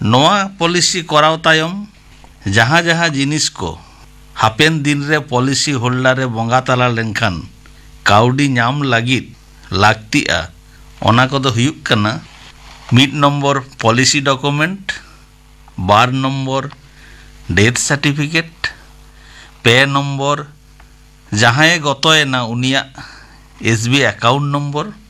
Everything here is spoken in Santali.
नोआ पॉलिसी कराव तायम जहाँ जहाँ जिनिस को हापेन दिन रे पॉलिसी होल्डर रे बंगा तला लेनखान काउडी नाम लागित लागतिया ओना को दो हुयुक कना 1 number policy document 2 number death certificate 2 number जहाँ गतोना उनिया एसबी अकाउंट नंबर